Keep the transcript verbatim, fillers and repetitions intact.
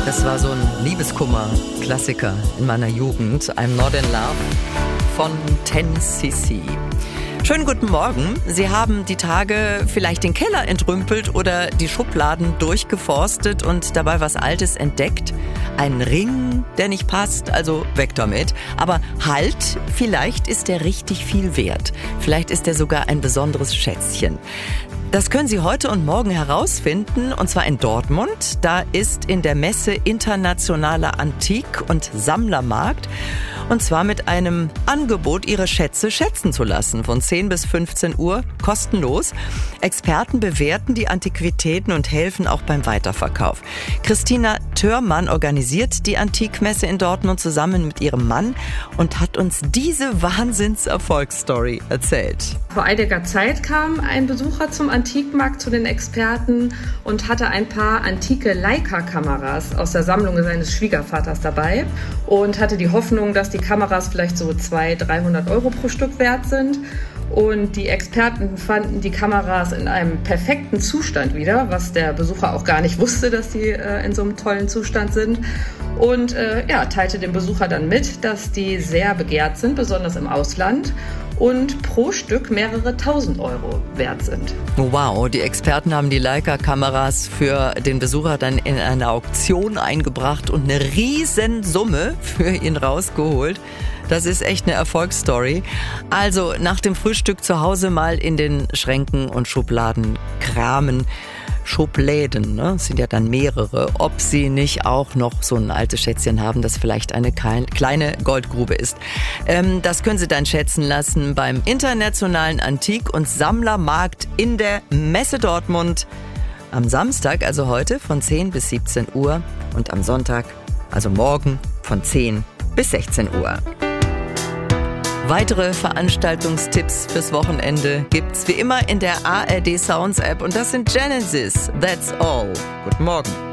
Das war so ein Liebeskummer-Klassiker in meiner Jugend. I'm Not in Love von ten C C. Schönen guten Morgen. Sie haben die Tage vielleicht den Keller entrümpelt oder die Schubladen durchgeforstet und dabei was Altes entdeckt. Ein Ring, der nicht passt, also weg damit. Aber halt, vielleicht ist der richtig viel wert. Vielleicht ist der sogar ein besonderes Schätzchen. Das können Sie heute und morgen herausfinden, und zwar in Dortmund. Da ist in der Messe Internationaler Antik- und Sammlermarkt, und zwar mit einem Angebot, Ihre Schätze schätzen zu lassen, von zehn bis fünfzehn Uhr, kostenlos. Experten bewerten die Antiquitäten und helfen auch beim Weiterverkauf. Christina Thörmann organisiert die Antikmesse in Dortmund zusammen mit ihrem Mann und hat uns diese Wahnsinns-Erfolgsstory erzählt. Vor einiger Zeit kam ein Besucher zum Antikmarkt zu den Experten und hatte ein paar antike Leica-Kameras aus der Sammlung seines Schwiegervaters dabei und hatte die Hoffnung, dass die Kameras vielleicht so zweihundert, dreihundert Euro pro Stück wert sind. Und die Experten fanden die Kameras in einem perfekten Zustand wieder, was der Besucher auch gar nicht wusste, dass die äh, in so einem tollen Zustand sind. Und äh, ja, teilte dem Besucher dann mit, dass die sehr begehrt sind, besonders im Ausland, und pro Stück mehrere tausend Euro wert sind. Wow, die Experten haben die Leica-Kameras für den Besucher dann in eine Auktion eingebracht und eine Riesensumme für ihn rausgeholt. Das ist echt eine Erfolgsstory. Also nach dem Frühstück zu Hause mal in den Schränken und Schubladen kramen. Schubläden, ne? Es sind ja dann mehrere, ob sie nicht auch noch so ein altes Schätzchen haben, das vielleicht eine kleine Goldgrube ist. Ähm, das können Sie dann schätzen lassen beim Internationalen Antik- und Sammlermarkt in der Messe Dortmund. Am Samstag, also heute, von zehn bis siebzehn Uhr und am Sonntag, also morgen, von zehn bis sechzehn Uhr. Weitere Veranstaltungstipps fürs Wochenende gibt's wie immer in der A R D Sounds App, und das sind Genesis. That's all. Guten Morgen.